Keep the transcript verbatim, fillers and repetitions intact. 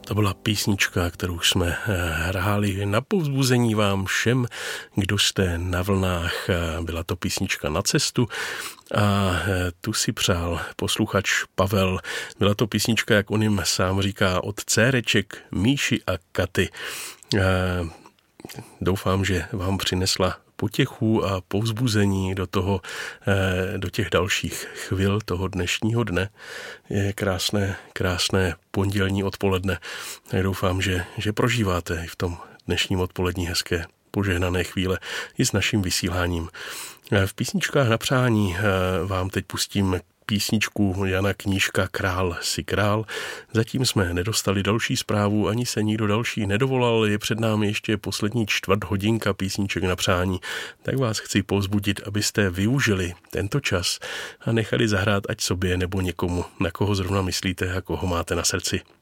To byla písnička, kterou jsme hráli na povzbuzení vám všem, kdo jste na vlnách. Byla to písnička Na cestu a tu si přál posluchač Pavel. Byla to písnička, jak on jim sám říká, od dcéreček Míši a Katy. Doufám, že vám přinesla potěchu a povzbuzení do toho, do těch dalších chvil toho dnešního dne. Je krásné, krásné pondělní odpoledne. Doufám, že, že prožíváte i v tom dnešním odpolední hezké požehnané chvíle i s naším vysíláním. V písničkách na přání vám teď pustím písničku Jana Knížka Král si král. Zatím jsme nedostali další zprávu, ani se nikdo další nedovolal. Je před námi ještě poslední čtvrt hodinka písniček na přání. Tak vás chci povzbudit, abyste využili tento čas a nechali zahrát ať sobě nebo někomu, na koho zrovna myslíte a koho máte na srdci.